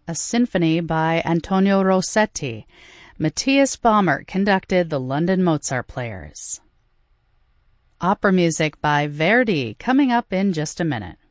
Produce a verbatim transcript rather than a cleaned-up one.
a symphony by Antonio Rossetti. Matthias Baumert conducted the London Mozart Players. Opera music by Verdi, coming up in just a minute.